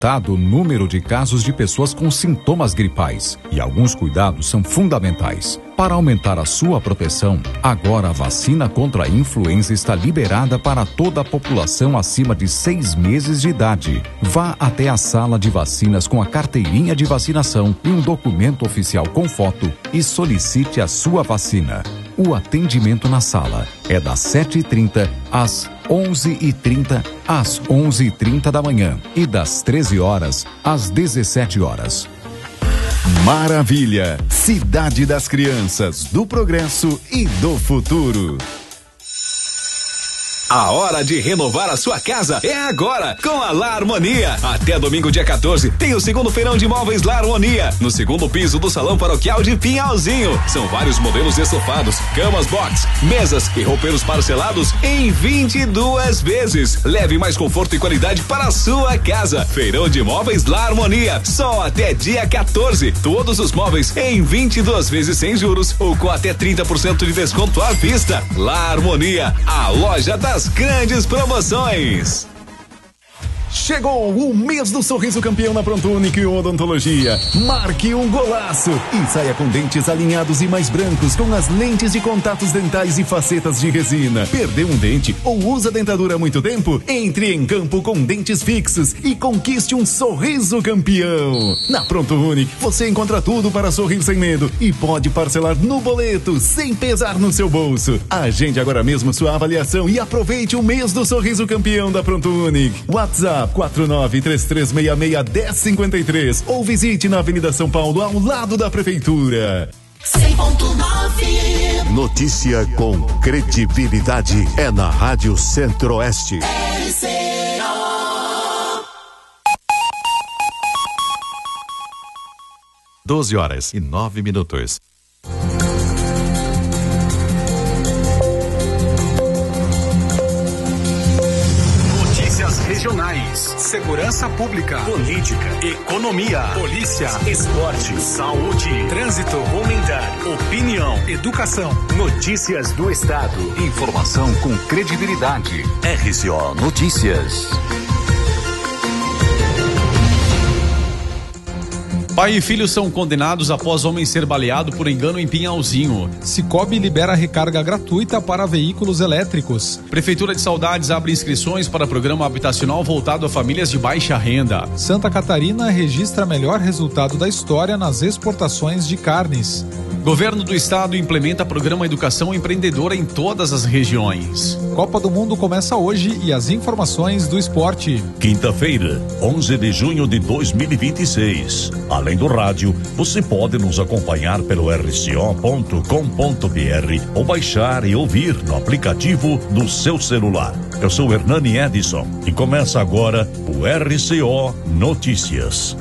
o número de casos de pessoas com sintomas gripais e alguns cuidados são fundamentais. Para aumentar a sua proteção, agora a vacina contra a influenza está liberada para toda a população acima de 6 meses de idade. Vá até a sala de vacinas com a carteirinha de vacinação e um documento oficial com foto e solicite a sua vacina. O atendimento na sala é das 7h30 às 11h30 às 11h30 da manhã e das 13 horas às 17 horas. Maravilha! Cidade das Crianças, do Progresso e do Futuro. A hora de renovar a sua casa é agora, com a La Harmonia. Até domingo, dia 14, tem o segundo feirão de móveis La Harmonia, no segundo piso do Salão Paroquial de Pinhalzinho. São vários modelos de estofados, camas box, mesas e roupeiros parcelados em 22 vezes. Leve mais conforto e qualidade para a sua casa. Feirão de móveis La Harmonia, só até dia 14. Todos os móveis em 22 vezes sem juros ou com até 30% de desconto à vista. La Harmonia, a loja das grandes promoções. Chegou o mês do sorriso campeão na Pronto Único e Odontologia. Marque um golaço e saia com dentes alinhados e mais brancos com as lentes de contatos dentais e facetas de resina. Perdeu um dente ou usa dentadura há muito tempo? Entre em campo com dentes fixos e conquiste um sorriso campeão. Na Pronto Único você encontra tudo para sorrir sem medo e pode parcelar no boleto sem pesar no seu bolso. Agende agora mesmo sua avaliação e aproveite o mês do sorriso campeão da Pronto Único. WhatsApp 4933661053 ou visite na Avenida São Paulo ao lado da Prefeitura. 100.9 Notícia com credibilidade é na Rádio Centro-Oeste. 12h09. Regionais, segurança pública, política, economia, polícia, esporte, saúde, trânsito, comunidade, opinião, educação, notícias do estado, informação com credibilidade. RCO Notícias. Pai e filho são condenados após homem ser baleado por engano em Pinhalzinho. Cicobi libera recarga gratuita para veículos elétricos. Prefeitura de Saudades abre inscrições para programa habitacional voltado a famílias de baixa renda. Santa Catarina registra melhor resultado da história nas exportações de carnes. Governo do Estado implementa programa Educação Empreendedora em todas as regiões. Copa do Mundo começa hoje e as informações do esporte. Quinta-feira, 11 de junho de 2026. Além do rádio, você pode nos acompanhar pelo rco.com.br ou baixar e ouvir no aplicativo do seu celular. Eu sou Hernani Edison e começa agora o RCO Notícias.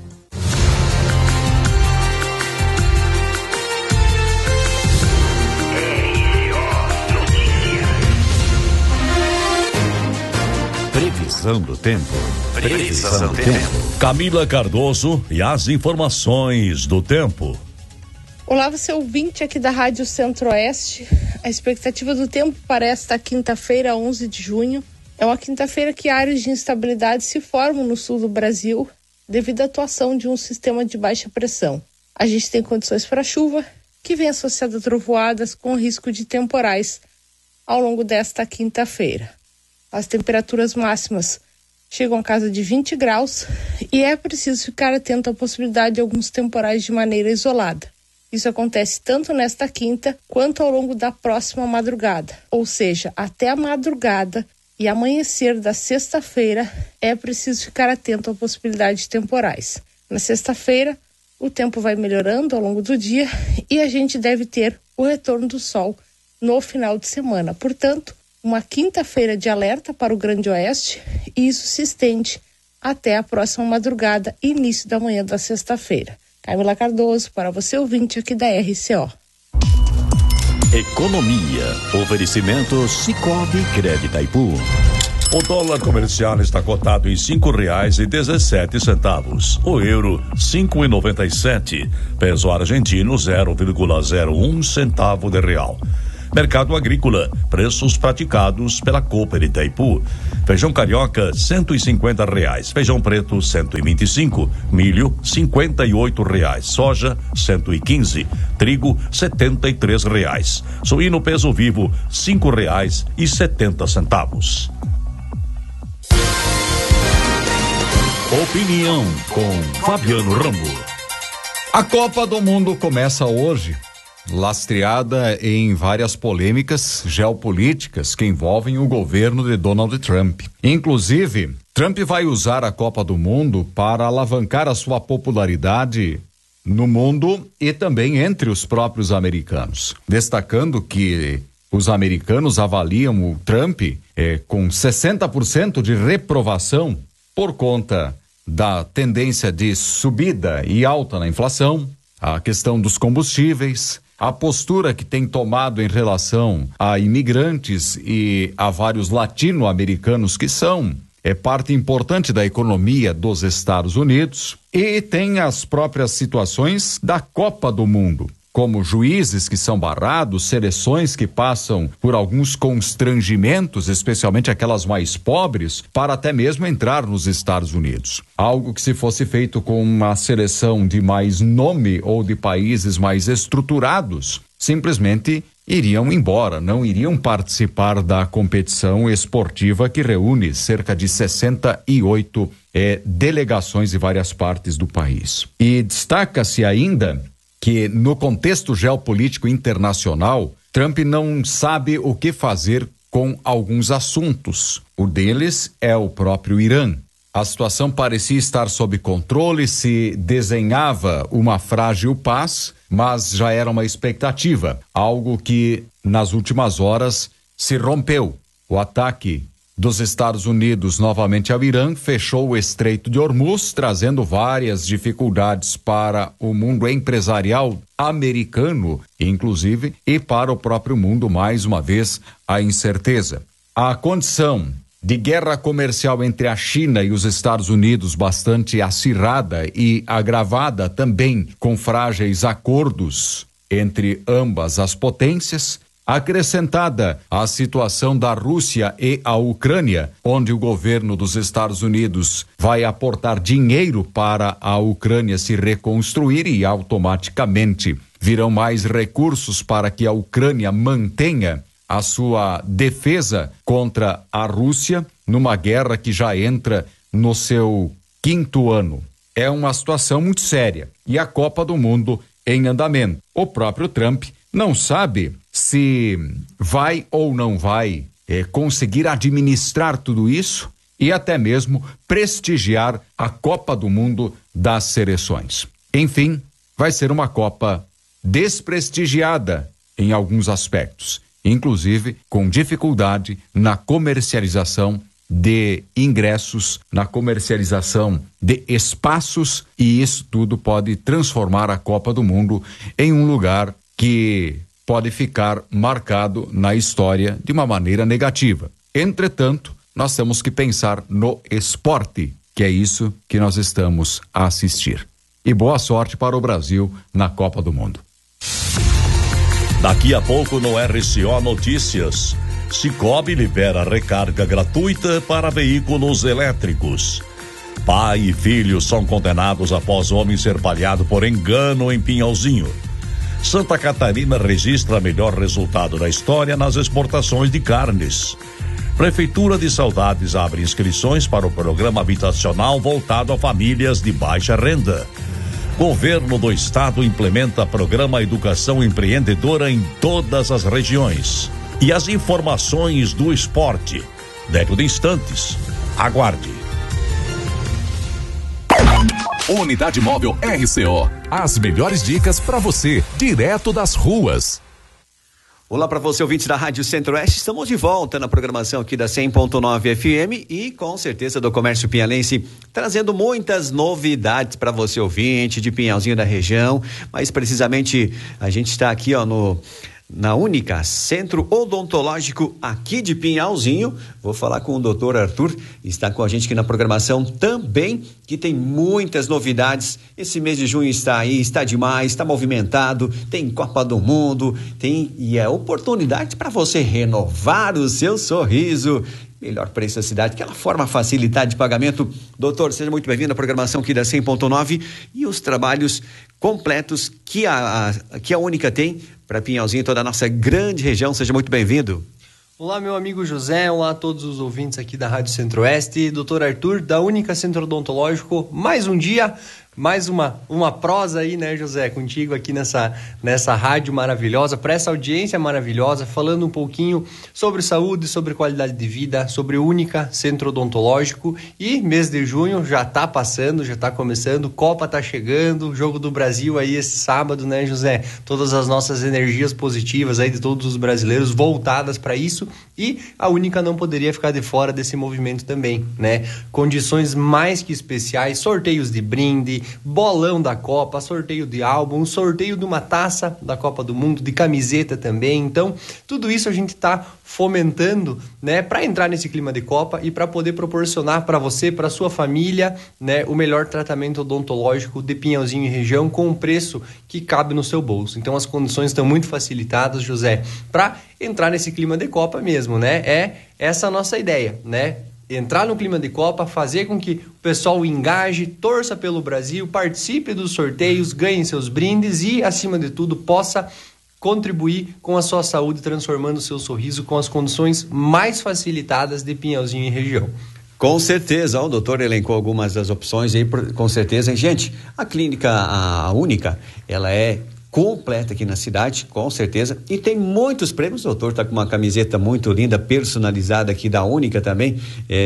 Previsão do tempo. Previsão do tempo. Camila Cardoso e as informações do tempo. Olá, você ouvinte aqui da Rádio Centro-Oeste. A expectativa do tempo para esta quinta-feira, 11 de junho, é uma quinta-feira que áreas de instabilidade se formam no sul do Brasil devido à atuação de um sistema de baixa pressão. A gente tem condições para chuva, que vem associada a trovoadas com risco de temporais ao longo desta quinta-feira. As temperaturas máximas chegam a casa de 20 graus e é preciso ficar atento à possibilidade de alguns temporais de maneira isolada. Isso acontece tanto nesta quinta quanto ao longo da próxima madrugada, ou seja, até a madrugada e amanhecer da sexta-feira é preciso ficar atento à possibilidade de temporais. Na sexta-feira, o tempo vai melhorando ao longo do dia e a gente deve ter o retorno do sol no final de semana. Portanto, uma quinta-feira de alerta para o Grande Oeste e isso se estende até a próxima madrugada e início da manhã da sexta-feira. Camila Cardoso, para você ouvinte aqui da RCO. Economia. Oferecimento Cicobi Crédito Itaipu. O dólar comercial está cotado em R$5,17. O euro, 5,97. Peso argentino, 0,01 centavo de real. Mercado Agrícola, preços praticados pela Cooper Itaipu. Feijão carioca, R$150. Feijão preto, 125. Milho, R$58. Soja, 115. Trigo, R$73. Suíno peso vivo, R$5,70. Opinião com Fabiano Ramo. A Copa do Mundo começa hoje, lastreada em várias polêmicas geopolíticas que envolvem o governo de Donald Trump. Inclusive, Trump vai usar a Copa do Mundo para alavancar a sua popularidade no mundo e também entre os próprios americanos, destacando que os americanos avaliam o Trump com 60% de reprovação por conta da tendência de subida e alta na inflação, a questão dos combustíveis, a postura que tem tomado em relação a imigrantes e a vários latino-americanos que são parte importante da economia dos Estados Unidos, e tem as próprias situações da Copa do Mundo, como juízes que são barrados, seleções que passam por alguns constrangimentos, especialmente aquelas mais pobres, para até mesmo entrar nos Estados Unidos. Algo que, se fosse feito com uma seleção de mais nome ou de países mais estruturados, simplesmente iriam embora, não iriam participar da competição esportiva que reúne cerca de 68 delegações de várias partes do país. E destaca-se ainda que, no contexto geopolítico internacional, Trump não sabe o que fazer com alguns assuntos. O deles é o próprio Irã. A situação parecia estar sob controle, se desenhava uma frágil paz, mas já era uma expectativa, algo que nas últimas horas se rompeu. O ataque dos Estados Unidos novamente ao Irã fechou o Estreito de Hormuz, trazendo várias dificuldades para o mundo empresarial americano, inclusive, e para o próprio mundo, mais uma vez, a incerteza. A condição de guerra comercial entre a China e os Estados Unidos, bastante acirrada e agravada também com frágeis acordos entre ambas as potências, acrescentada à situação da Rússia e a Ucrânia, onde o governo dos Estados Unidos vai aportar dinheiro para a Ucrânia se reconstruir e automaticamente virão mais recursos para que a Ucrânia mantenha a sua defesa contra a Rússia numa guerra que já entra no seu 5º ano. É uma situação muito séria. E a Copa do Mundo em andamento. O próprio Trump não sabe se vai ou não vai conseguir administrar tudo isso e até mesmo prestigiar a Copa do Mundo das seleções. Enfim, vai ser uma Copa desprestigiada em alguns aspectos, inclusive com dificuldade na comercialização de ingressos, na comercialização de espaços, e isso tudo pode transformar a Copa do Mundo em um lugar que pode ficar marcado na história de uma maneira negativa. Entretanto, nós temos que pensar no esporte, que é isso que nós estamos a assistir. E boa sorte para o Brasil na Copa do Mundo. Daqui a pouco no RCO Notícias, Cicobi libera recarga gratuita para veículos elétricos. Pai e filho são condenados após homem ser baleado por engano em Pinhalzinho. Santa Catarina registra melhor resultado da história nas exportações de carnes. Prefeitura de Saudades abre inscrições para o programa habitacional voltado a famílias de baixa renda. Governo do Estado implementa programa Educação Empreendedora em todas as regiões. E as informações do esporte. Dentro de instantes. Aguarde. Unidade Móvel RCO. As melhores dicas para você, direto das ruas. Olá para você, ouvinte da Rádio Centro-Oeste. Estamos de volta na programação aqui da 100.9 FM e com certeza do Comércio Pinhalense, trazendo muitas novidades para você, ouvinte de Pinhalzinho da região. Mas precisamente a gente está aqui na Única, Centro Odontológico aqui de Pinhalzinho. Vou falar com o doutor Arthur, está com a gente aqui na programação também. que tem muitas novidades. Esse mês de junho está aí, está demais, está movimentado, tem Copa do Mundo, e é oportunidade para você renovar o seu sorriso. Melhor preço da cidade, aquela forma facilitada de pagamento. Doutor, seja muito bem-vindo à programação aqui da 100.9 e os trabalhos completos que a Única tem para Pinhalzinho e toda a nossa grande região. Seja muito bem-vindo. Olá, meu amigo José, olá a todos os ouvintes aqui da Rádio Centro-Oeste, Dr. Arthur, da Única Centro Odontológico, mais um dia, mais uma prosa aí, né, José, contigo aqui nessa rádio maravilhosa, para essa audiência maravilhosa, falando um pouquinho sobre saúde, sobre qualidade de vida, sobre Única Centro Odontológico. E mês de junho já tá passando, já tá começando, Copa tá chegando, Jogo do Brasil aí esse sábado, né, José? Todas as nossas energias positivas aí de todos os brasileiros voltadas para isso, e a Única não poderia ficar de fora desse movimento também, né? Condições mais que especiais, sorteios de brinde, bolão da Copa, sorteio de álbum, sorteio de uma taça da Copa do Mundo, de camiseta também. Então, tudo isso a gente está fomentando, né, para entrar nesse clima de Copa e para poder proporcionar para você, para sua família, né, o melhor tratamento odontológico de Pinhalzinho e região com um preço que cabe no seu bolso. Então, as condições estão muito facilitadas, José, para entrar nesse clima de Copa mesmo, né? É essa a nossa ideia, né? Entrar no clima de Copa, fazer com que o pessoal engaje, torça pelo Brasil, participe dos sorteios, ganhe seus brindes e, acima de tudo, possa contribuir com a sua saúde, transformando o seu sorriso com as condições mais facilitadas de Pinhalzinho e região. Com certeza, o doutor elencou algumas das opções aí, com certeza. Gente, a clínica, a Única, ela é completa aqui na cidade, com certeza, e tem muitos prêmios. O doutor está com uma camiseta muito linda, personalizada aqui da Única também,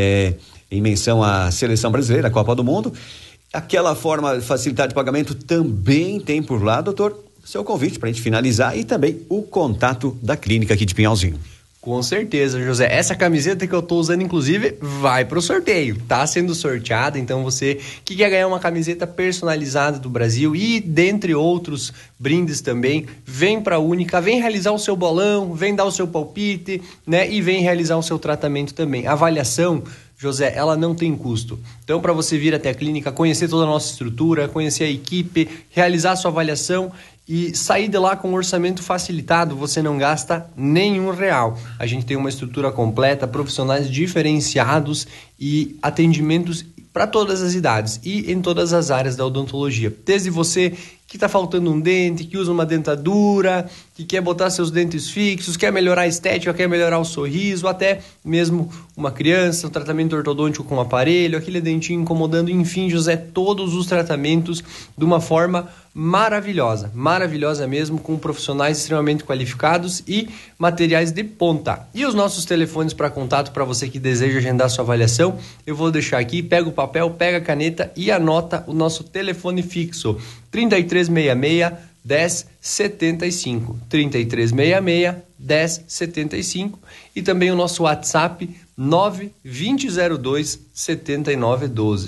em menção à seleção brasileira, a Copa do Mundo. Aquela forma facilitada de pagamento também tem por lá, doutor, seu convite para a gente finalizar e também o contato da clínica aqui de Pinhalzinho. Com certeza, José. Essa camiseta que eu tô usando, inclusive, vai pro sorteio. Tá sendo sorteada, então você que quer ganhar uma camiseta personalizada do Brasil e, dentre outros brindes também, vem pra Única, vem realizar o seu bolão, vem dar o seu palpite, né? E vem realizar o seu tratamento também. A avaliação, José, ela não tem custo. Então, para você vir até a clínica, conhecer toda a nossa estrutura, conhecer a equipe, realizar a sua avaliação e sair de lá com um orçamento facilitado, você não gasta nenhum real. A gente tem uma estrutura completa, profissionais diferenciados e atendimentos para todas as idades e em todas as áreas da odontologia. Desde você que está faltando um dente, que usa uma dentadura, que quer botar seus dentes fixos, quer melhorar a estética, quer melhorar o sorriso, até mesmo uma criança, um tratamento ortodôntico com aparelho, aquele dentinho incomodando, enfim, José, todos os tratamentos de uma forma maravilhosa mesmo, com profissionais extremamente qualificados e materiais de ponta. E os nossos telefones para contato para você que deseja agendar sua avaliação, eu vou deixar aqui, pega o papel, pega a caneta e anota o nosso telefone fixo, 3366-1075, 3366-1075, e também o nosso WhatsApp 92002-7912,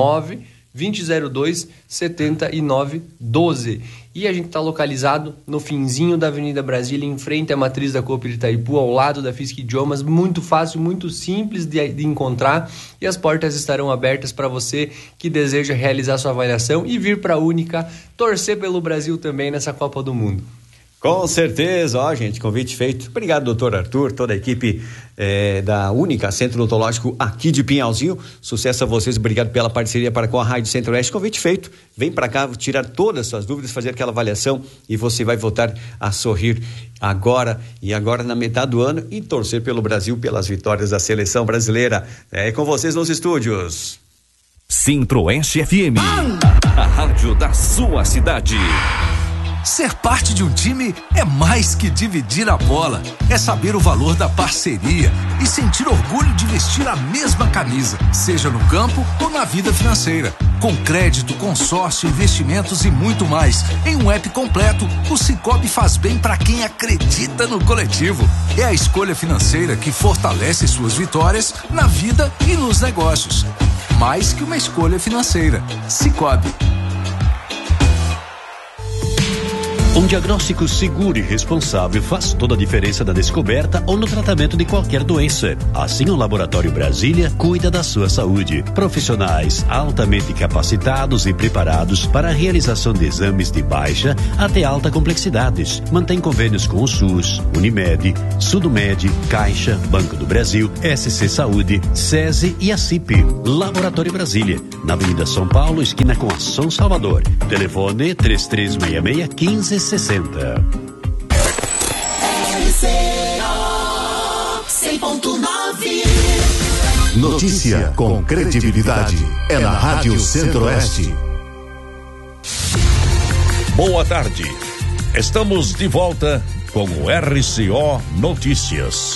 92002-7912. E a gente está localizado no finzinho da Avenida Brasília, em frente à matriz da Copa de Itaipu, ao lado da Fisk Idiomas, muito fácil, muito simples de encontrar, e as portas estarão abertas para você que deseja realizar sua avaliação e vir para a Única, torcer pelo Brasil também nessa Copa do Mundo. Com certeza, gente, convite feito. Obrigado, doutor Arthur, toda a equipe da Única Centro Odontológico aqui de Pinhalzinho. Sucesso a vocês, obrigado pela parceria para com a Rádio Centro-Oeste. Convite feito, vem para cá tirar todas as suas dúvidas, fazer aquela avaliação e você vai voltar a sorrir agora na metade do ano e torcer pelo Brasil, pelas vitórias da seleção brasileira. É com vocês nos estúdios. Centro-Oeste FM, a rádio da sua cidade. Ser parte de um time é mais que dividir a bola. É saber o valor da parceria e sentir orgulho de vestir a mesma camisa, seja no campo ou na vida financeira. Com crédito, consórcio, investimentos e muito mais. Em um app completo, o Sicoob faz bem para quem acredita no coletivo. É a escolha financeira que fortalece suas vitórias na vida e nos negócios. Mais que uma escolha financeira. Sicoob. Um diagnóstico seguro e responsável faz toda a diferença na descoberta ou no tratamento de qualquer doença. Assim, o Laboratório Brasília cuida da sua saúde. Profissionais altamente capacitados e preparados para a realização de exames de baixa até alta complexidade. Mantém convênios com o SUS, Unimed, Sudomed, Caixa, Banco do Brasil, SC Saúde, SESI e a CIP. Laboratório Brasília, na Avenida São Paulo, esquina com a São Salvador. Telefone 3366-1560. Notícia com credibilidade é na Rádio Centro-Oeste. Boa tarde. Estamos de volta com o RCO Notícias.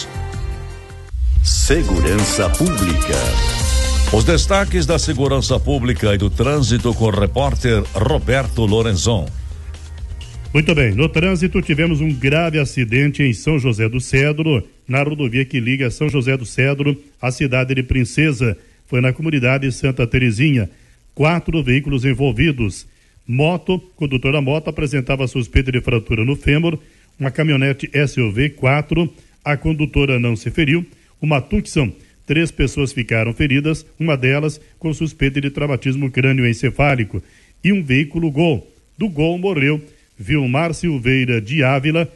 Segurança Pública. Os destaques da segurança pública e do trânsito com o repórter Roberto Lorenzon. Muito bem, no trânsito tivemos um grave acidente em São José do Cedro, na rodovia que liga São José do Cedro à cidade de Princesa. Foi na comunidade Santa Terezinha. 4 veículos envolvidos. Condutor da moto apresentava suspeita de fratura no fêmur. Uma caminhonete SUV 4, a condutora não se feriu. Uma Tucson, 3 pessoas ficaram feridas, uma delas com suspeita de traumatismo crânioencefálico. E um veículo Gol. Do Gol morreu Vilmar Silveira de Ávila,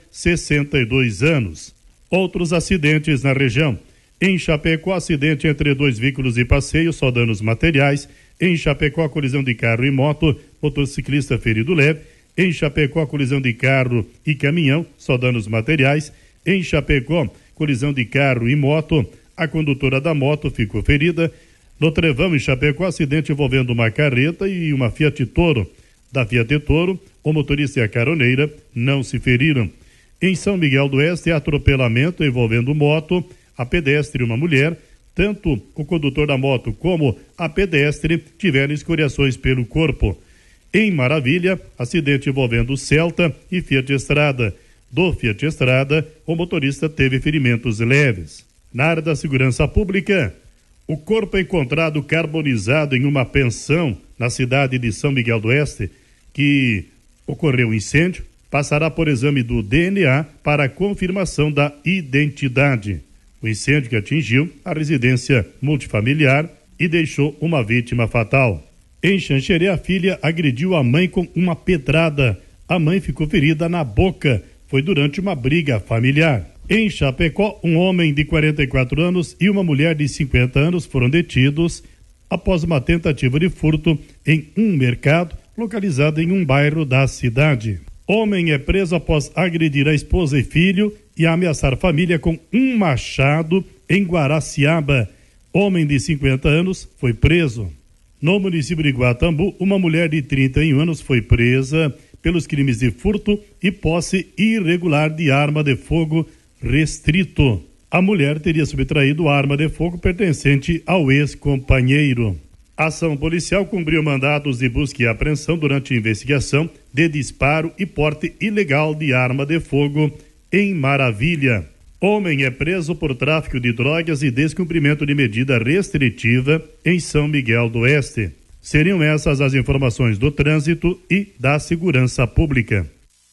62 anos. Outros acidentes na região. Em Chapecó, acidente entre 2 veículos e passeio, só danos materiais. Em Chapecó, colisão de carro e moto, motociclista ferido leve. Em Chapecó, colisão de carro e caminhão, só danos materiais. Em Chapecó, colisão de carro e moto, a condutora da moto ficou ferida. No Trevão, em Chapecó, acidente envolvendo uma carreta e uma Fiat Toro. Da Fiat Toro, o motorista e a caroneira não se feriram. Em São Miguel do Oeste, atropelamento envolvendo moto, a pedestre e uma mulher. Tanto o condutor da moto como a pedestre tiveram escoriações pelo corpo. Em Maravilha, acidente envolvendo Celta e Fiat Estrada. Do Fiat Estrada, o motorista teve ferimentos leves. Na área da segurança pública, o corpo é encontrado carbonizado em uma pensão na cidade de São Miguel do Oeste, que ocorreu um incêndio, passará por exame do DNA para confirmação da identidade. O incêndio que atingiu a residência multifamiliar e deixou uma vítima fatal. Em Xanxerê, a filha agrediu a mãe com uma pedrada. A mãe ficou ferida na boca. Foi durante uma briga familiar. Em Chapecó, um homem de 44 anos e uma mulher de 50 anos foram detidos após uma tentativa de furto em um mercado localizado em um bairro da cidade. Homem é preso após agredir a esposa e filho e ameaçar família com um machado em Guaraciaba. Homem de 50 anos foi preso. No município de Guatambu, uma mulher de 31 anos foi presa pelos crimes de furto e posse irregular de arma de fogo restrito. A mulher teria subtraído arma de fogo pertencente ao ex-companheiro. A ação policial cumpriu mandados de busca e apreensão durante a investigação de disparo e porte ilegal de arma de fogo em Maravilha. Homem é preso por tráfico de drogas e descumprimento de medida restritiva em São Miguel do Oeste. Seriam essas as informações do trânsito e da segurança pública.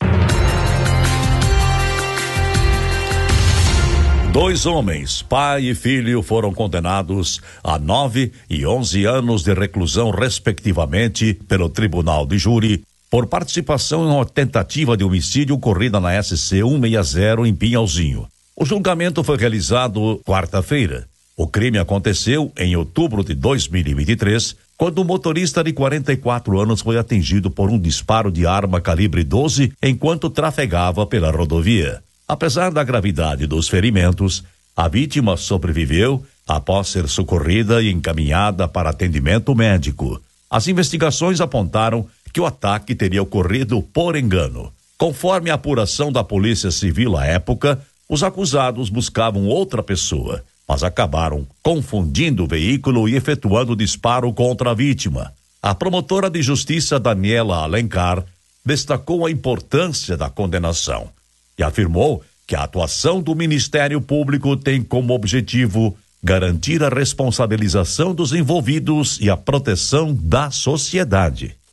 2 homens, pai e filho, foram condenados a 9 e 11 anos de reclusão, respectivamente, pelo Tribunal de Júri, por participação em uma tentativa de homicídio ocorrida na SC 160 em Pinhalzinho. O julgamento foi realizado quarta-feira. O crime aconteceu em outubro de 2023, quando o motorista de 44 anos foi atingido por um disparo de arma calibre 12 enquanto trafegava pela rodovia. Apesar da gravidade dos ferimentos, a vítima sobreviveu após ser socorrida e encaminhada para atendimento médico. As investigações apontaram que o ataque teria ocorrido por engano. Conforme a apuração da Polícia Civil à época, os acusados buscavam outra pessoa, mas acabaram confundindo o veículo e efetuando disparo contra a vítima. A promotora de justiça Daniela Alencar destacou a importância da condenação e afirmou que a atuação do Ministério Público tem como objetivo garantir a responsabilização dos envolvidos e a proteção da sociedade.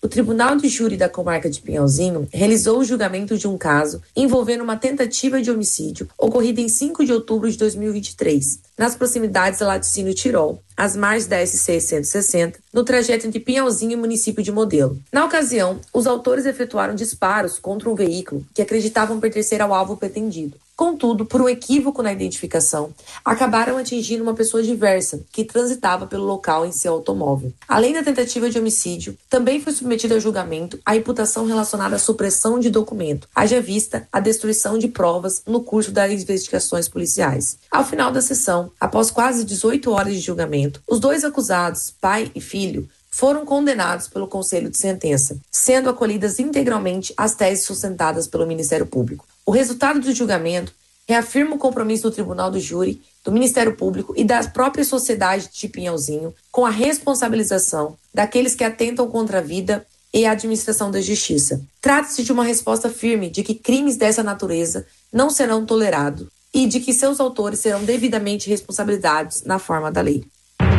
o Tribunal de Júri da Comarca de Pinhalzinho realizou o julgamento de um caso envolvendo uma tentativa de homicídio ocorrida em 5 de outubro de 2023, nas proximidades da Laticínio Tirol, às margens da SC 160, no trajeto entre Pinhalzinho e município de Modelo. Na ocasião, os autores efetuaram disparos contra um veículo que acreditavam pertencer ao alvo pretendido. Contudo, por um equívoco na identificação, acabaram atingindo uma pessoa diversa que transitava pelo local em seu automóvel. Além da tentativa de homicídio, também foi submetida a julgamento a imputação relacionada à supressão de documento, haja vista a destruição de provas no curso das investigações policiais. Ao final da sessão, após quase 18 horas de julgamento, os dois acusados, pai e filho, foram condenados pelo Conselho de Sentença, sendo acolhidas integralmente as teses sustentadas pelo Ministério Público. O resultado do julgamento reafirma o compromisso do Tribunal do Júri, do Ministério Público e da própria sociedade de Pinhalzinho com a responsabilização daqueles que atentam contra a vida e a administração da justiça. Trata-se de uma resposta firme de que crimes dessa natureza não serão tolerados e de que seus autores serão devidamente responsabilizados na forma da lei.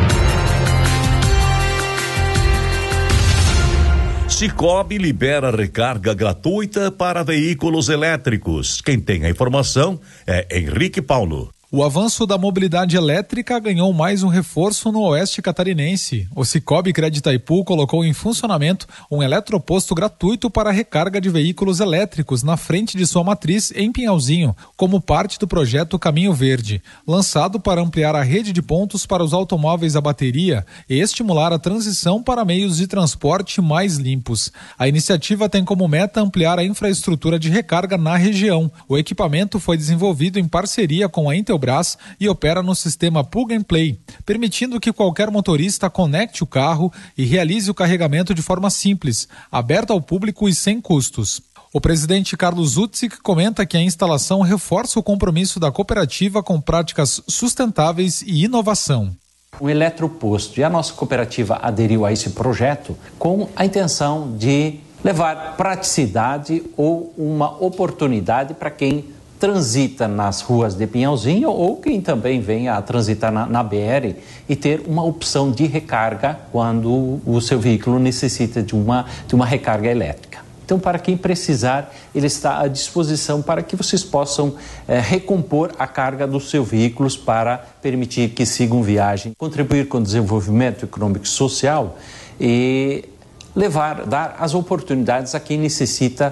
Cicobi libera recarga gratuita para veículos elétricos. Quem tem a informação é Henrique Paulo. O avanço da mobilidade elétrica ganhou mais um reforço no oeste catarinense. O Cicobi Crédito Itaipu colocou em funcionamento um eletroposto gratuito para recarga de veículos elétricos na frente de sua matriz em Pinhalzinho, como parte do projeto Caminho Verde, lançado para ampliar a rede de pontos para os automóveis a bateria e estimular a transição para meios de transporte mais limpos. A iniciativa tem como meta ampliar a infraestrutura de recarga na região. O equipamento foi desenvolvido em parceria com a Intelbras e opera no sistema Plug and Play, permitindo que qualquer motorista conecte o carro e realize o carregamento de forma simples, aberta ao público e sem custos. O presidente Carlos Utzik comenta que a instalação reforça o compromisso da cooperativa com práticas sustentáveis e inovação. O eletroposto, e a nossa cooperativa aderiu a esse projeto com a intenção de levar praticidade ou uma oportunidade para quem transita nas ruas de Pinhalzinho ou quem também venha a transitar na BR e ter uma opção de recarga quando o seu veículo necessita de uma recarga elétrica. Então, para quem precisar, ele está à disposição para que vocês possam recompor a carga dos seus veículos para permitir que sigam viagem, contribuir com o desenvolvimento econômico e social e dar as oportunidades a quem necessita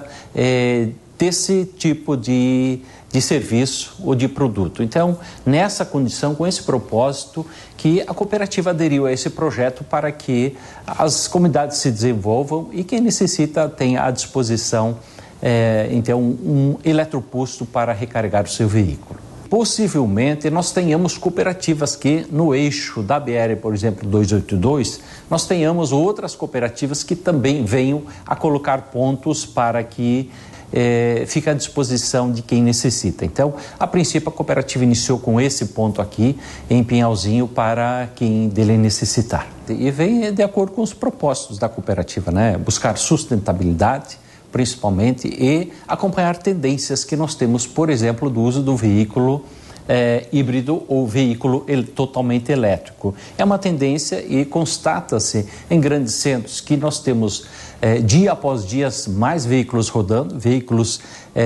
desse tipo de serviço ou de produto. Então, nessa condição, com esse propósito, que a cooperativa aderiu a esse projeto para que as comunidades se desenvolvam e quem necessita tenha à disposição, então, um eletroposto para recarregar o seu veículo. Possivelmente, nós tenhamos cooperativas que, no eixo da BR, por exemplo, 282, nós tenhamos outras cooperativas que também venham a colocar pontos para que fica à disposição de quem necessita. Então, a princípio, a cooperativa iniciou com esse ponto aqui em Pinhalzinho para quem dele necessitar. E vem de acordo com os propósitos da cooperativa, né? Buscar sustentabilidade, principalmente, e acompanhar tendências que nós temos, por exemplo, do uso do veículo híbrido ou veículo totalmente elétrico. É uma tendência e constata-se em grandes centros que nós temos dia após dia mais veículos rodando, veículos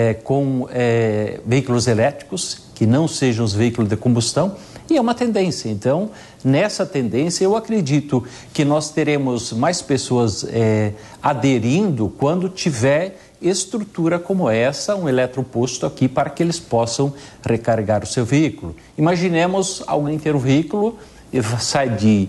veículos elétricos que não sejam os veículos de combustão, e é uma tendência. Então, nessa tendência, eu acredito que nós teremos mais pessoas aderindo quando tiver estrutura como essa, um eletroposto aqui para que eles possam recarregar o seu veículo. Imaginemos alguém ter um veículo e sai de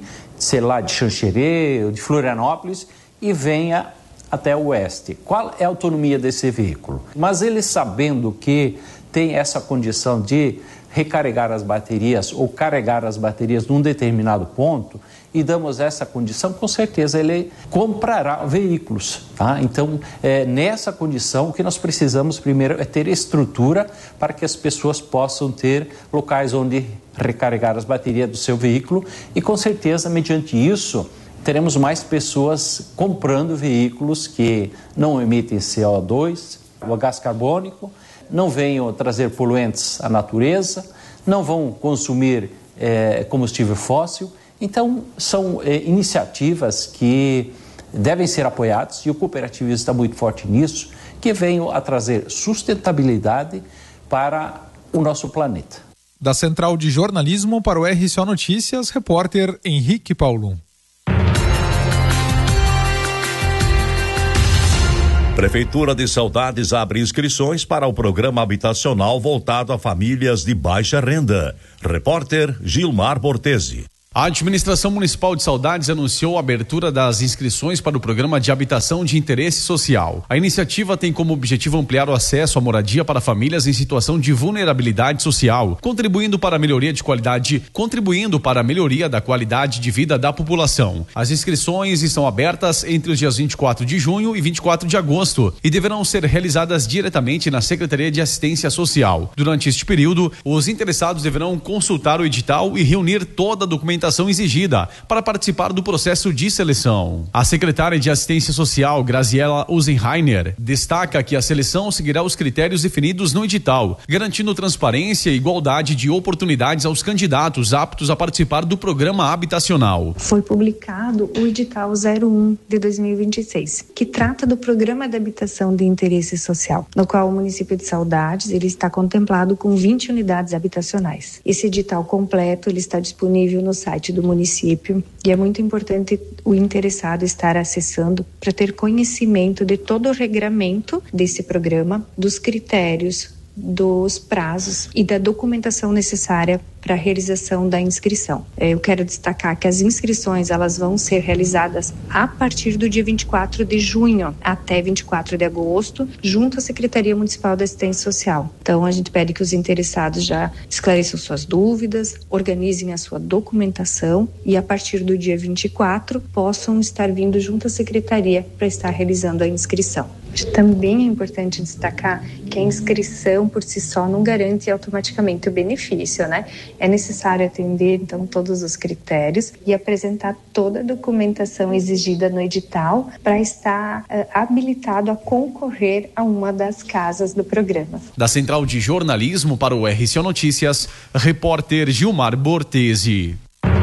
Xanxerê ou de Florianópolis e venha até o oeste. Qual é a autonomia desse veículo? Mas ele sabendo que tem essa condição de recarregar as baterias ou carregar as baterias num determinado ponto e damos essa condição, com certeza ele comprará veículos, tá? Então, nessa condição, o que nós precisamos primeiro é ter estrutura para que as pessoas possam ter locais onde recarregar as baterias do seu veículo e, com certeza, mediante isso, teremos mais pessoas comprando veículos que não emitem CO2, o gás carbônico, não venham trazer poluentes à natureza, não vão consumir combustível fóssil. Então, são iniciativas que devem ser apoiados, e o cooperativismo está muito forte nisso, que venham a trazer sustentabilidade para o nosso planeta. Da Central de Jornalismo para o RCO Notícias, repórter Henrique Paulo. Prefeitura de Saudades abre inscrições para o programa habitacional voltado a famílias de baixa renda. Repórter Gilmar Bortesi. A Administração Municipal de Saudades anunciou a abertura das inscrições para o Programa de Habitação de Interesse Social. A iniciativa tem como objetivo ampliar o acesso à moradia para famílias em situação de vulnerabilidade social, contribuindo para a melhoria da qualidade de vida da população. As inscrições estão abertas entre os dias 24 de junho e 24 de agosto e deverão ser realizadas diretamente na Secretaria de Assistência Social. Durante este período, os interessados deverão consultar o edital e reunir toda a documentação exigida para participar do processo de seleção. A secretária de Assistência Social, Graziela Usenheiner, destaca que a seleção seguirá os critérios definidos no edital, garantindo transparência e igualdade de oportunidades aos candidatos aptos a participar do programa habitacional. Foi publicado o edital 01 de 2026, que trata do Programa de Habitação de Interesse Social, no qual o município de Saudades ele está contemplado com 20 unidades habitacionais. Esse edital completo ele está disponível no site do município e é muito importante o interessado estar acessando para ter conhecimento de todo o regramento desse programa, dos critérios, dos prazos e da documentação necessária para a realização da inscrição. Eu quero destacar que as inscrições elas vão ser realizadas a partir do dia 24 de junho até 24 de agosto, junto à Secretaria Municipal da Assistência Social. Então, a gente pede que os interessados já esclareçam suas dúvidas, organizem a sua documentação e, a partir do dia 24, possam estar vindo junto à Secretaria para estar realizando a inscrição. Também é importante destacar que a inscrição por si só não garante automaticamente o benefício, né? É necessário atender, então, todos os critérios e apresentar toda a documentação exigida no edital para estar habilitado a concorrer a uma das casas do programa. Da Central de Jornalismo para o RCO Notícias, repórter Gilmar Bortesi.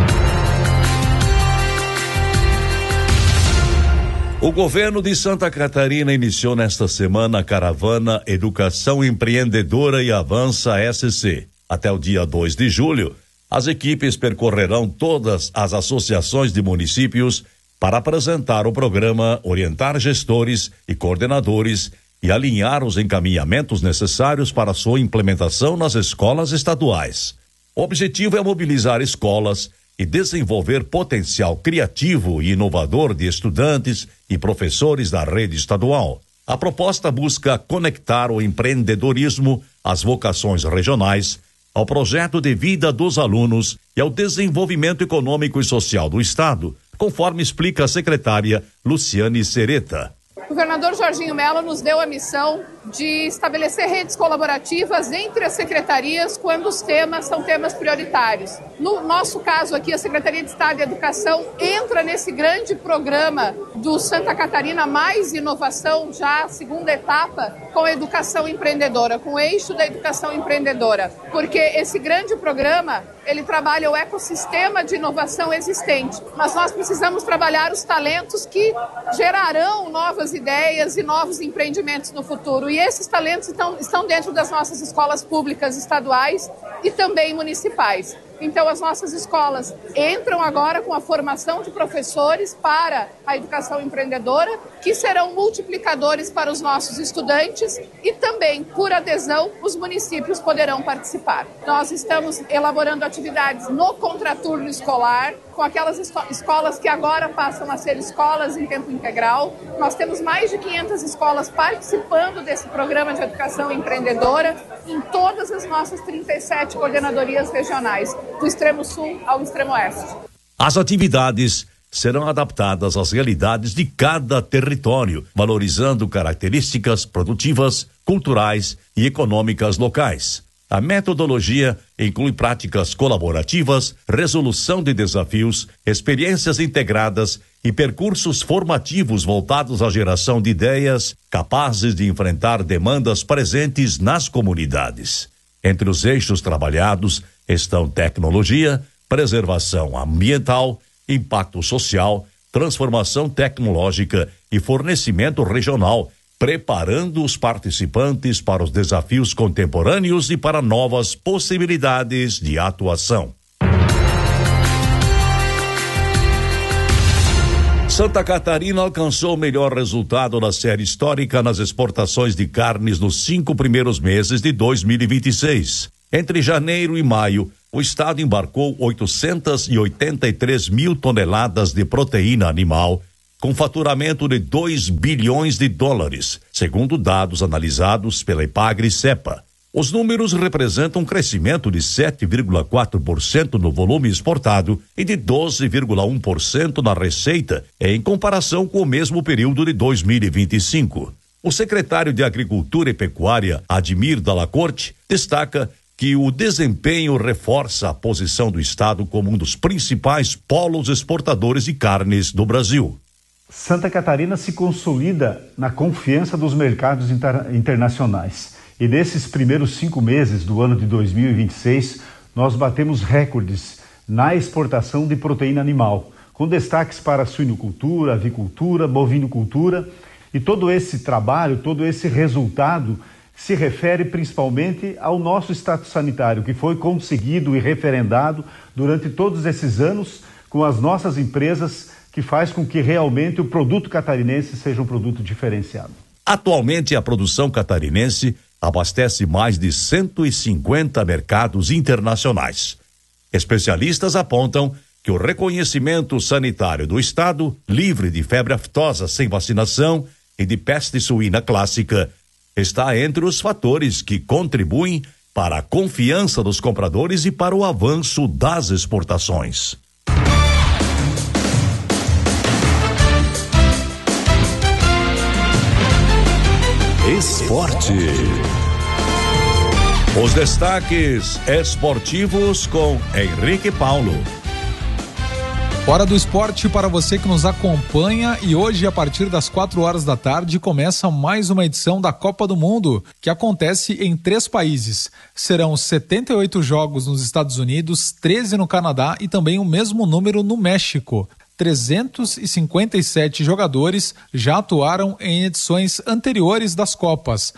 O governo de Santa Catarina iniciou nesta semana a caravana Educação Empreendedora e Avança SC. Até o dia 2 de julho, as equipes percorrerão todas as associações de municípios para apresentar o programa, orientar gestores e coordenadores e alinhar os encaminhamentos necessários para sua implementação nas escolas estaduais. O objetivo é mobilizar escolas e desenvolver potencial criativo e inovador de estudantes e professores da rede estadual. A proposta busca conectar o empreendedorismo às vocações regionais, ao projeto de vida dos alunos e ao desenvolvimento econômico e social do Estado, conforme explica a secretária Luciane Sereta. O governador Jorginho Mello nos deu a missão de estabelecer redes colaborativas entre as secretarias quando os temas são temas prioritários. No nosso caso aqui, a Secretaria de Estado de Educação entra nesse grande programa do Santa Catarina Mais Inovação, já a segunda etapa, com a educação empreendedora, com o eixo da educação empreendedora. Porque esse grande programa, ele trabalha o ecossistema de inovação existente, mas nós precisamos trabalhar os talentos que gerarão novas ideias e novos empreendimentos no futuro. E esses talentos estão dentro das nossas escolas públicas estaduais e também municipais. Então, as nossas escolas entram agora com a formação de professores para a educação empreendedora, que serão multiplicadores para os nossos estudantes e também, por adesão, os municípios poderão participar. Nós estamos elaborando atividades no contraturno escolar, com aquelas escolas que agora passam a ser escolas em tempo integral. Nós temos mais de 500 escolas participando desse programa de educação empreendedora em todas as nossas 37 coordenadorias regionais, do extremo sul ao extremo oeste. As atividades serão adaptadas às realidades de cada território, valorizando características produtivas, culturais e econômicas locais. A metodologia inclui práticas colaborativas, resolução de desafios, experiências integradas e percursos formativos voltados à geração de ideias capazes de enfrentar demandas presentes nas comunidades. Entre os eixos trabalhados estão tecnologia, preservação ambiental, impacto social, transformação tecnológica e fornecimento regional, preparando os participantes para os desafios contemporâneos e para novas possibilidades de atuação. Santa Catarina alcançou o melhor resultado da série histórica nas exportações de carnes nos 5 primeiros meses de 2026. Entre janeiro e maio, o estado embarcou 883 mil toneladas de proteína animal, com faturamento de 2 bilhões de dólares, segundo dados analisados pela Epagri-Cepa. Os números representam um crescimento de 7,4% no volume exportado e de 12,1% na receita, em comparação com o mesmo período de 2025. O secretário de Agricultura e Pecuária, Admir Dalla Corte, destaca que o desempenho reforça a posição do estado como um dos principais polos exportadores de carnes do Brasil. Santa Catarina se consolida na confiança dos mercados internacionais. E nesses primeiros 5 meses do ano de 2026, nós batemos recordes na exportação de proteína animal, com destaques para a suinocultura, avicultura, bovinocultura. E todo esse trabalho, todo esse resultado se refere principalmente ao nosso status sanitário, que foi conseguido e referendado durante todos esses anos com as nossas empresas, que faz com que realmente o produto catarinense seja um produto diferenciado. Atualmente, a produção catarinense abastece mais de 150 mercados internacionais. Especialistas apontam que o reconhecimento sanitário do estado, livre de febre aftosa sem vacinação e de peste suína clássica, está entre os fatores que contribuem para a confiança dos compradores e para o avanço das exportações. Esporte. Os destaques esportivos com Henrique Paulo. Hora do esporte para você que nos acompanha, e hoje a partir das 4 horas da tarde começa mais uma edição da Copa do Mundo, que acontece em 3 países. Serão 78 jogos nos Estados Unidos, 13 no Canadá e também o mesmo número no México. 357 jogadores já atuaram em edições anteriores das Copas.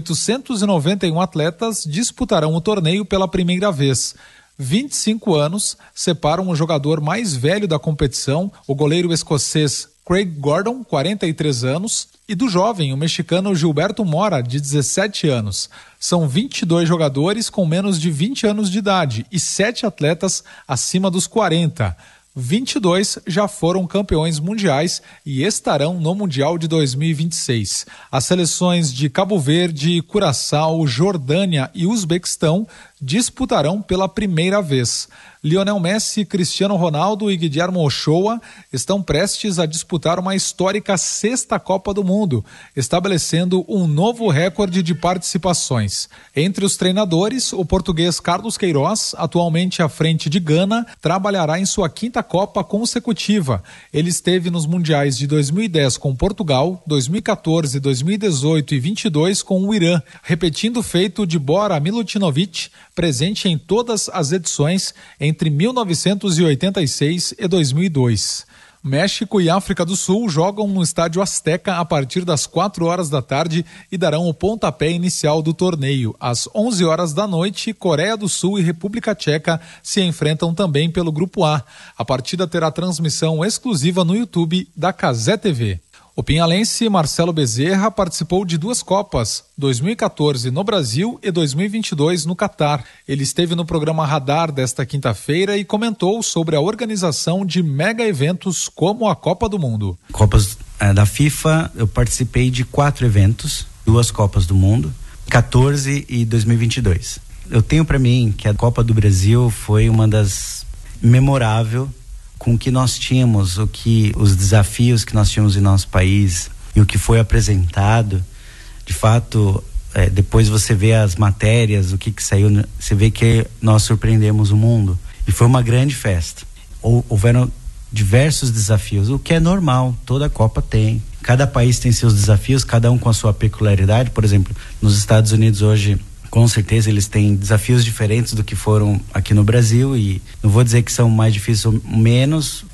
891 atletas disputarão o torneio pela primeira vez. 25 anos separam o jogador mais velho da competição, o goleiro escocês Craig Gordon, 43 anos, e do jovem, o mexicano Gilberto Mora, de 17 anos. São 22 jogadores com menos de 20 anos de idade e 7 atletas acima dos 40. 22 já foram campeões mundiais e estarão no Mundial de 2026. As seleções de Cabo Verde, Curaçao, Jordânia e Uzbequistão disputarão pela primeira vez. Lionel Messi, Cristiano Ronaldo e Guillermo Ochoa estão prestes a disputar uma histórica 6ª Copa do Mundo, estabelecendo um novo recorde de participações. Entre os treinadores, o português Carlos Queiroz, atualmente à frente de Gana, trabalhará em sua 5ª Copa consecutiva. Ele esteve nos Mundiais de 2010 com Portugal, 2014, 2018 e 22 com o Irã, repetindo o feito de Bora Milutinovic, presente em todas as edições entre 1986 e 2002. México e África do Sul jogam no Estádio Azteca a partir das 4 horas da tarde e darão o pontapé inicial do torneio. Às 11 horas da noite, Coreia do Sul e República Tcheca se enfrentam também pelo Grupo A. A partida terá transmissão exclusiva no YouTube da Cazé TV. O pinhalense Marcelo Bezerra participou de 2 Copas, 2014 no Brasil e 2022 no Catar. Ele esteve no programa Radar desta quinta-feira e comentou sobre a organização de mega eventos como a Copa do Mundo. Copas da FIFA, eu participei de 4 eventos, 2 Copas do Mundo, 14 e 2022. Eu tenho para mim que a Copa do Brasil foi uma das memoráveis, com o que nós tínhamos, os desafios que nós tínhamos em nosso país e o que foi apresentado. De fato, depois você vê as matérias, o que saiu, você vê que nós surpreendemos o mundo. E foi uma grande festa. Houveram diversos desafios, o que é normal, toda Copa tem. Cada país tem seus desafios, cada um com a sua peculiaridade. Por exemplo, nos Estados Unidos hoje, com certeza eles têm desafios diferentes do que foram aqui no Brasil, e não vou dizer que são mais difíceis ou menos,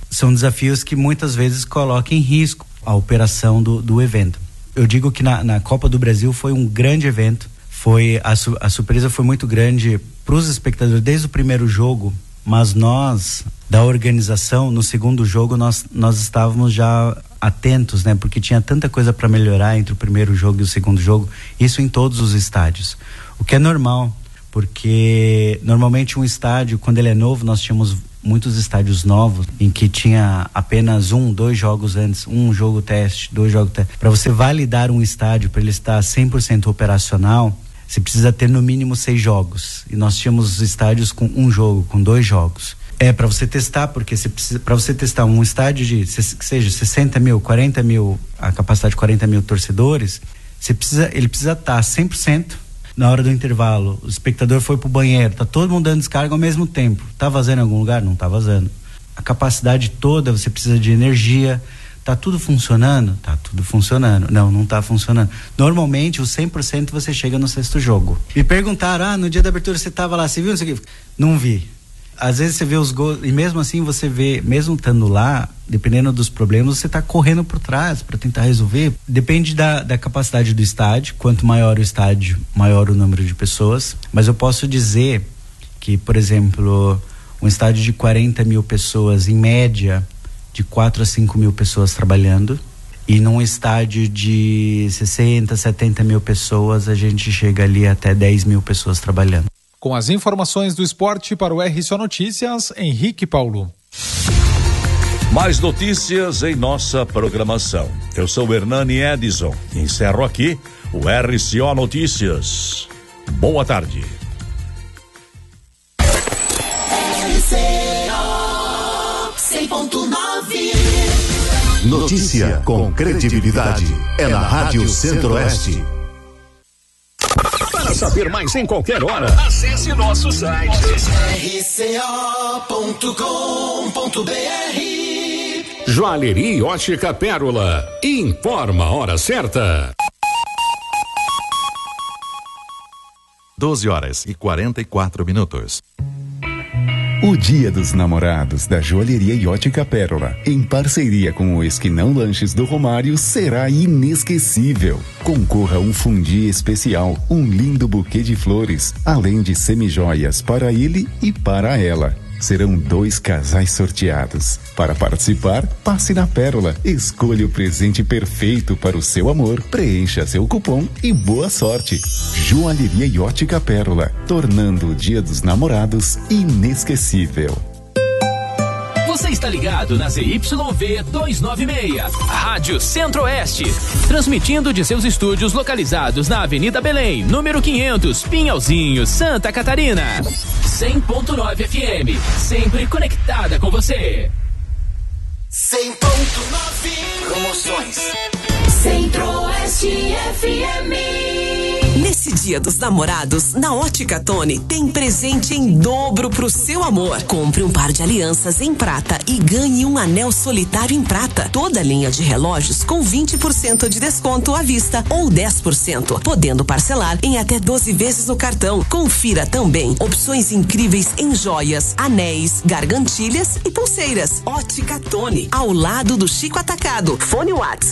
são desafios que muitas vezes colocam em risco a operação do evento. Eu digo que na Copa do Brasil foi um grande evento, a surpresa foi muito grande para os espectadores desde o primeiro jogo, mas nós, da organização, no segundo jogo nós estávamos já atentos, né? Porque tinha tanta coisa para melhorar entre o primeiro jogo e o segundo jogo, isso em todos os estádios, o que é normal, porque normalmente um estádio, quando ele é novo, nós tínhamos muitos estádios novos em que tinha apenas 2 jogos antes, um jogo teste, 2 jogos teste. Para você validar um estádio, para ele estar 100% operacional, você precisa ter no mínimo 6 jogos. E nós tínhamos estádios com 1 jogo, com 2 jogos. Para você testar, porque para você testar um estádio que seja 60 mil, 40 mil, a capacidade de 40 mil torcedores, ele precisa estar 100%. Na hora do intervalo, o espectador foi pro banheiro, tá todo mundo dando descarga ao mesmo tempo. Tá vazando em algum lugar? Não tá vazando. A capacidade toda, você precisa de energia. Tá tudo funcionando? Tá tudo funcionando. Não tá funcionando. Normalmente, o 100% você chega no 6º jogo. Me perguntaram, no dia da abertura você tava lá, você viu isso aqui? Não vi. Às vezes você vê os gols, e mesmo assim você vê, mesmo estando lá, dependendo dos problemas, você tá correndo por trás para tentar resolver. Depende da capacidade do estádio. Quanto maior o estádio, maior o número de pessoas. Mas eu posso dizer que, por exemplo, um estádio de 40 mil pessoas, em média, de 4 a 5 mil pessoas trabalhando. E num estádio de 60, 70 mil pessoas, a gente chega ali até 10 mil pessoas trabalhando. Com as informações do esporte para o RCO Notícias, Henrique Paulo. Mais notícias em nossa programação. Eu sou Hernani Edison e encerro aqui o RCO Notícias. Boa tarde. RCO 100.9. Notícia com credibilidade. É na Rádio Centro-Oeste. Para saber mais em qualquer hora, acesse nosso site rco.com.br. Joalheria e Ótica Pérola informa a hora certa. 12h44. O Dia dos Namorados da Joalheria e Ótica Pérola, em parceria com o Esquinão Lanches do Romário, será inesquecível. Concorra a um fundi especial, um lindo buquê de flores, além de semijoias para ele e para ela. Serão 2 casais sorteados. Para participar, passe na Pérola, escolha o presente perfeito para o seu amor, preencha seu cupom e boa sorte. Joalheria e Ótica Pérola, tornando o Dia dos Namorados inesquecível. Você está ligado na ZYV 296, Rádio Centro-Oeste, transmitindo de seus estúdios localizados na Avenida Belém, número 500, Pinhalzinho, Santa Catarina. 100.9 FM, sempre conectada com você. 100.9 Promoções. Centro-Oeste FM. Nesse Dia dos Namorados, na Ótica Tony, tem presente em dobro pro seu amor. Compre um par de alianças em prata e ganhe um anel solitário em prata. Toda linha de relógios com 20% de desconto à vista ou 10%, podendo parcelar em até 12 vezes no cartão. Confira também opções incríveis em joias, anéis, gargantilhas e pulseiras. Ótica Tony, ao lado do Chico Atacado. Fone Whats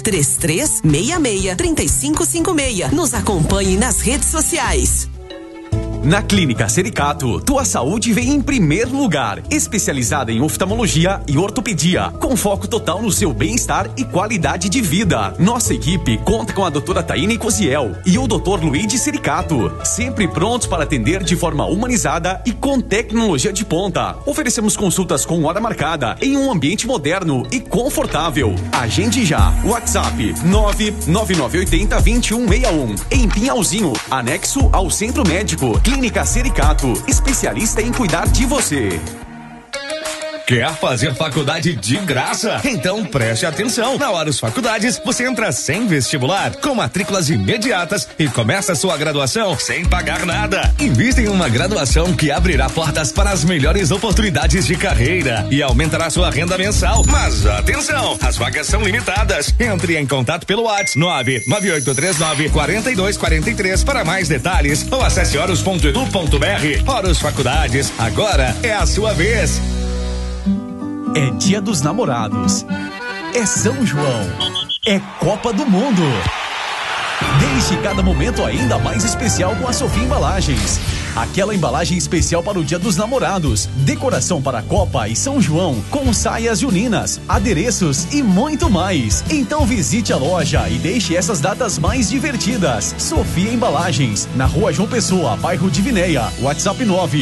3366-3556. Nos acompanhe nas redes sociais. Na Clínica Sericato, tua saúde vem em primeiro lugar. Especializada em oftalmologia e ortopedia, com foco total no seu bem-estar e qualidade de vida. Nossa equipe conta com a doutora Taine Cosiel e o doutor Luigi Sericato, sempre prontos para atender de forma humanizada e com tecnologia de ponta. Oferecemos consultas com hora marcada em um ambiente moderno e confortável. Agende já. WhatsApp 99980-2161 em Pinhalzinho, anexo ao Centro Médico. Clínica Sericato, especialista em cuidar de você. Quer fazer faculdade de graça? Então preste atenção. Na Horus Faculdades, você entra sem vestibular, com matrículas imediatas e começa a sua graduação sem pagar nada. Invista em uma graduação que abrirá portas para as melhores oportunidades de carreira e aumentará sua renda mensal. Mas atenção, as vagas são limitadas. Entre em contato pelo WhatsApp 99839-4243 para mais detalhes ou acesse horus.edu.br. Horus Faculdades, agora é a sua vez. É Dia dos Namorados. É São João. É Copa do Mundo. Deixe cada momento ainda mais especial com a Sofia Embalagens. Aquela embalagem especial para o Dia dos Namorados. Decoração para a Copa e São João, com saias juninas, adereços e muito mais. Então visite a loja e deixe essas datas mais divertidas. Sofia Embalagens, na Rua João Pessoa, bairro Divinéia. WhatsApp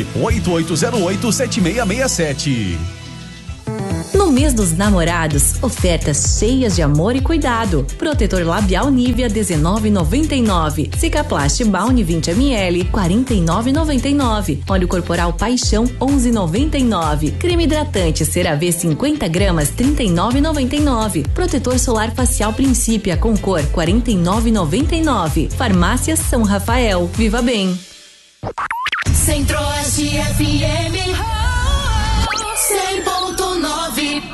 988087667. No mês dos namorados, ofertas cheias de amor e cuidado. Protetor labial Nivea R$19,99. Cicaplast Bounty 20 ml R$49,99. Óleo corporal Paixão R$11,99. Creme hidratante CeraVe 50 gramas R$39,99. Protetor solar facial Princípia com cor R$49,99. Farmácia São Rafael. Viva bem. Centro-Oeste FM 100.9.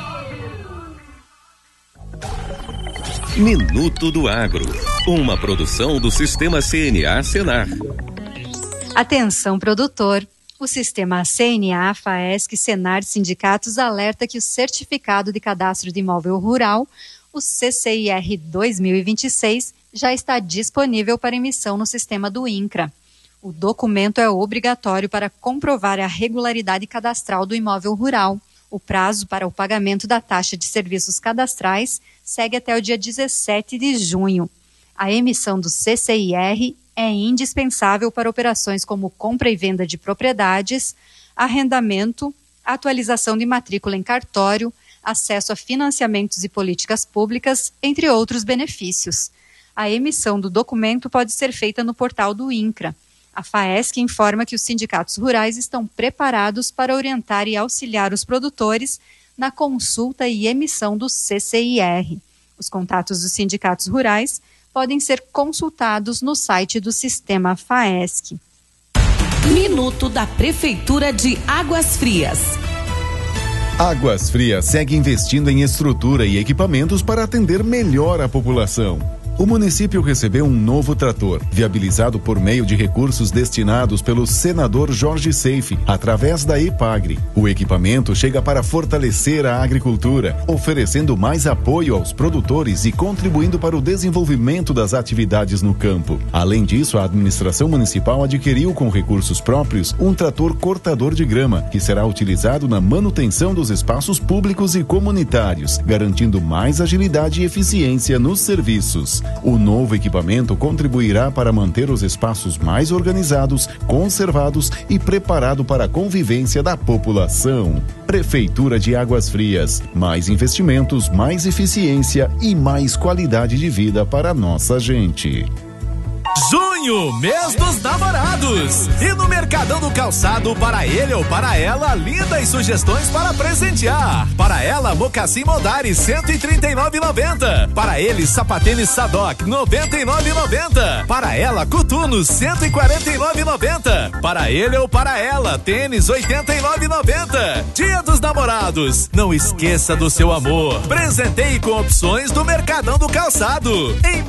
Minuto do Agro, uma produção do Sistema CNA Senar. Atenção, produtor. O Sistema CNA, FAESC, Senar Sindicatos alerta que o Certificado de Cadastro de Imóvel Rural, o CCIR 2026, já está disponível para emissão no sistema do INCRA. O documento é obrigatório para comprovar a regularidade cadastral do imóvel rural. O prazo para o pagamento da taxa de serviços cadastrais segue até o dia 17 de junho. A emissão do CCIR é indispensável para operações como compra e venda de propriedades, arrendamento, atualização de matrícula em cartório, acesso a financiamentos e políticas públicas, entre outros benefícios. A emissão do documento pode ser feita no portal do INCRA. A FAESC informa que os sindicatos rurais estão preparados para orientar e auxiliar os produtores na consulta e emissão do CCIR. Os contatos dos sindicatos rurais podem ser consultados no site do Sistema FAESC. Minuto da Prefeitura de Águas Frias. Águas Frias segue investindo em estrutura e equipamentos para atender melhor a população. O município recebeu um novo trator, viabilizado por meio de recursos destinados pelo senador Jorge Seife, através da EPAGRE. O equipamento chega para fortalecer a agricultura, oferecendo mais apoio aos produtores e contribuindo para o desenvolvimento das atividades no campo. Além disso, a administração municipal adquiriu com recursos próprios um trator cortador de grama, que será utilizado na manutenção dos espaços públicos e comunitários, garantindo mais agilidade e eficiência nos serviços. O novo equipamento contribuirá para manter os espaços mais organizados, conservados e preparado para a convivência da população. Prefeitura de Águas Frias. Mais investimentos, mais eficiência e mais qualidade de vida para a nossa gente. Junho, mês dos namorados. E no Mercadão do Calçado, para ele ou para ela, lindas sugestões para presentear. Para ela, mocassim Modari, R$139,90. Para ele, sapatênis Sadok, R$99,90. Para ela, coturnos, R$149,90. Para ele ou para ela, tênis, R$89,90. Dia dos Namorados. Não esqueça do seu amor. Presenteie com opções do Mercadão do Calçado. Em